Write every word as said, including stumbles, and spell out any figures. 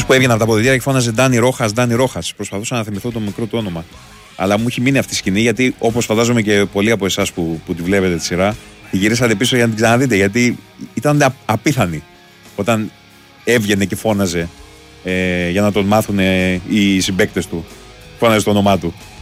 που έβγαινε από τα αποδυτήρια και φώναζε Ντάνι Ρόχας, Ντάνι Ρόχας. Προσπαθούσα να θυμηθώ το μικρό του όνομα. Αλλά μου έχει μείνει αυτή η σκηνή γιατί, όπως φαντάζομαι και πολλοί από εσάς που, που τη βλέπετε τη σειρά, τη γυρίσατε πίσω για να την ξαναδείτε. Γιατί ήταν απίθανη όταν έβγαινε και φώναζε ε, για να τον μάθουν ε, οι συμπαίκτες του. Φώναζε το όνομά του.